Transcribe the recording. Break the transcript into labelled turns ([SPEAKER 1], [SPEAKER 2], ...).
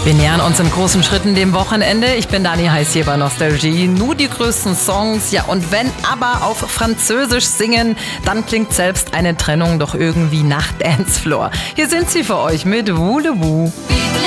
[SPEAKER 1] Wir nähern uns in großen Schritten dem Wochenende. Ich bin Dani Heiß hier bei Nostalgie. Nur die größten Songs. Ja, und wenn aber auf Französisch singen, dann klingt selbst eine Trennung doch irgendwie nach Dancefloor. Hier sind sie für euch mit Voulez-vous.